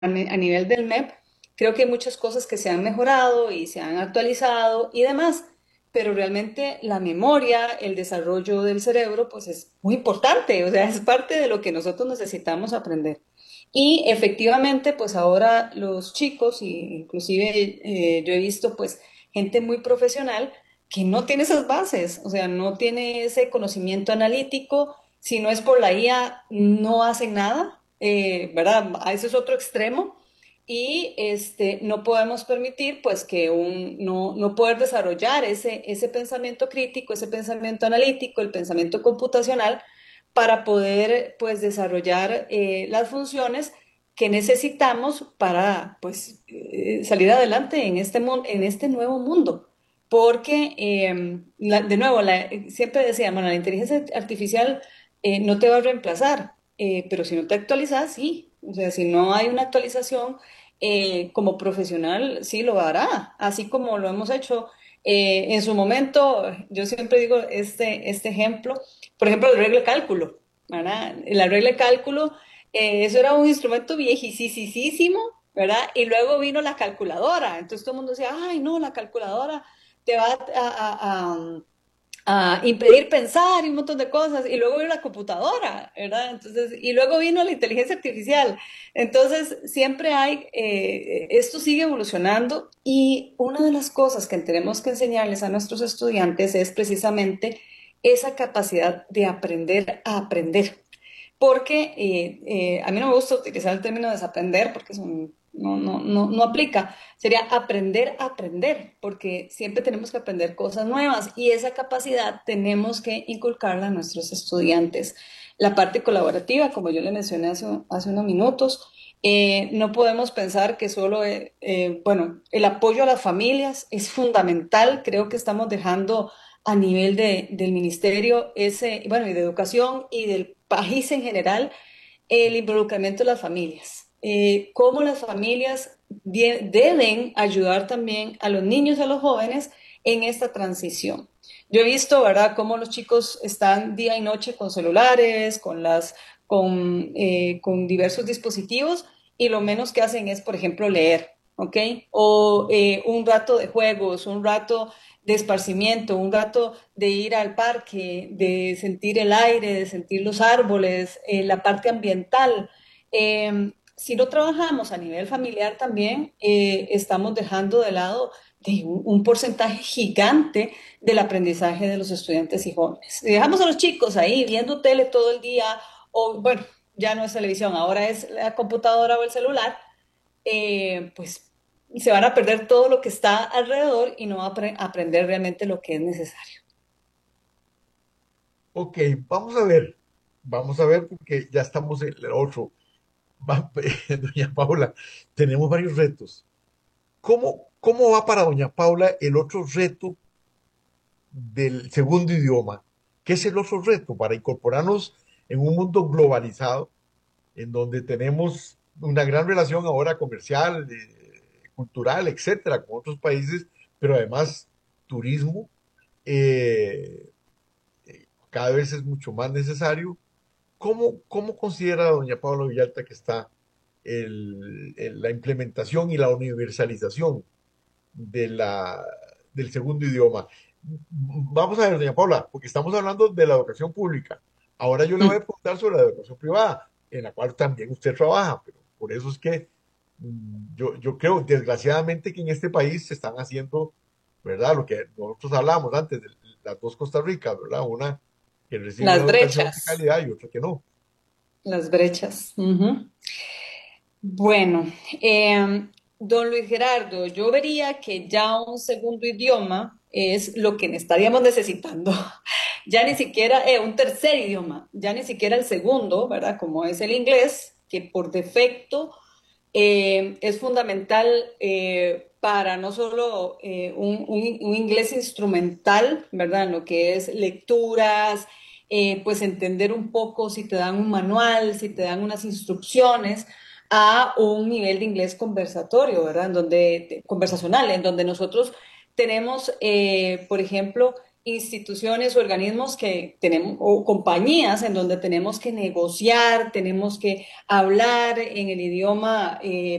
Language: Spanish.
a nivel del MEP, creo que hay muchas cosas que se han mejorado y se han actualizado y demás, pero realmente la memoria, el desarrollo del cerebro, pues es muy importante, o sea, es parte de lo que nosotros necesitamos aprender. Y efectivamente, pues ahora los chicos, y inclusive yo he visto pues gente muy profesional que no tiene esas bases, o sea, no tiene ese conocimiento analítico, si no es por la IA, no hacen nada, ¿verdad? A ese es otro extremo. Y no podemos permitir pues que no poder desarrollar ese pensamiento crítico, ese pensamiento analítico, el pensamiento computacional para poder pues desarrollar las funciones que necesitamos para pues salir adelante en este mundo, en este nuevo mundo. Porque, de nuevo, siempre decíamos, la inteligencia artificial no te va a reemplazar, pero si no te actualizas, sí. O sea, si no hay una actualización, como profesional, sí lo hará, así como lo hemos hecho en su momento. Yo siempre digo este ejemplo, por ejemplo, la regla de cálculo, ¿verdad? La regla de cálculo, eso era un instrumento viejísimo, ¿verdad? Y luego vino la calculadora, entonces todo el mundo decía, ay, no, la calculadora te va a impedir pensar y un montón de cosas, y luego vino la computadora, ¿verdad? Entonces, y luego vino la inteligencia artificial. Entonces, siempre hay, esto sigue evolucionando y una de las cosas que tenemos que enseñarles a nuestros estudiantes es precisamente esa capacidad de aprender a aprender. Porque a mí no me gusta utilizar el término desaprender porque no aplica. Sería aprender a aprender, porque siempre tenemos que aprender cosas nuevas y esa capacidad tenemos que inculcarla a nuestros estudiantes. La parte colaborativa, como yo le mencioné hace unos minutos, no podemos pensar que solo, bueno, el apoyo a las familias es fundamental. Creo que estamos dejando a nivel del ministerio ese, bueno, y de educación y del país en general, el involucramiento de las familias. Cómo las familias deben ayudar también a los niños y a los jóvenes en esta transición. Yo he visto, ¿verdad?, cómo los chicos están día y noche con celulares, con diversos dispositivos y lo menos que hacen es, por ejemplo, leer, ¿ok? O un rato de juegos, un rato de esparcimiento, un rato de ir al parque, de sentir el aire, de sentir los árboles, la parte ambiental. Si no trabajamos a nivel familiar también, estamos dejando de lado un porcentaje gigante del aprendizaje de los estudiantes y jóvenes. Si dejamos a los chicos ahí viendo tele todo el día, o bueno, ya no es televisión, ahora es la computadora o el celular, pues se van a perder todo lo que está alrededor y no van a aprender realmente lo que es necesario. Ok, vamos a ver porque ya estamos en el otro. Doña Paula, tenemos varios retos. ¿Cómo va para doña Paula el otro reto del segundo idioma? ¿Qué es el otro reto para incorporarnos en un mundo globalizado en donde tenemos una gran relación ahora comercial, cultural, etcétera, con otros países, pero además turismo cada vez es mucho más necesario? ¿Cómo considera doña Paula Villalta que está la implementación y la universalización de del segundo idioma? Vamos a ver, doña Paula, porque estamos hablando de la educación pública. Ahora yo le voy a Mm. preguntar sobre la educación privada, en la cual también usted trabaja, pero por eso es que yo creo, desgraciadamente, que en este país se están haciendo, ¿verdad? Lo que nosotros hablábamos antes de las dos Costa Ricas, ¿verdad? Una que recibe una Las educación de brechas, calidad y otra que no. las brechas. Ujú. Bueno, don Luis Gerardo, yo vería que ya un segundo idioma es lo que estaríamos necesitando. Ya ni siquiera un tercer idioma, ya ni siquiera el segundo, ¿verdad? Como es el inglés, que por defecto es fundamental para no solo un inglés instrumental, ¿verdad? En lo que es lecturas, pues entender un poco si te dan un manual, si te dan unas instrucciones, a un nivel de inglés conversatorio, ¿verdad? Conversacional, en donde nosotros tenemos, por ejemplo, instituciones, organismos que tenemos, o compañías en donde tenemos que negociar, tenemos que hablar en el idioma